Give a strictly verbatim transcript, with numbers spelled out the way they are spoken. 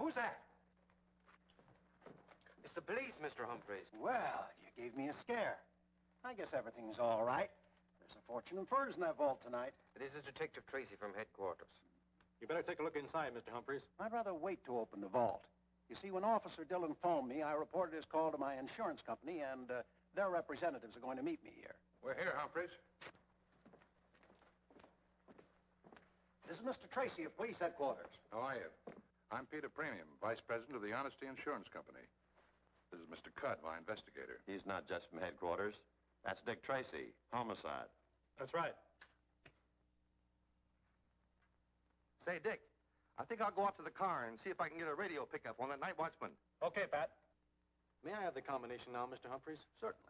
Who's that? It's the police, Mister Humphreys. Well, you gave me a scare. I guess everything's all right. There's a fortune in furs in that vault tonight. This is Detective Tracy from headquarters. You better take a look inside, Mister Humphreys. I'd rather wait to open the vault. You see, when Officer Dillon phoned me, I reported his call to my insurance company, and uh, their representatives are going to meet me here. We're here, Humphreys. This is Mister Tracy of police headquarters. How are you? I'm Peter Premium, Vice President of the Honesty Insurance Company. This is Mister Cudd, my investigator. He's not just from headquarters. That's Dick Tracy, homicide. That's right. Say, Dick, I think I'll go up to the car and see if I can get a radio pickup on that night watchman. Okay, Pat. May I have the combination now, Mister Humphreys? Certainly.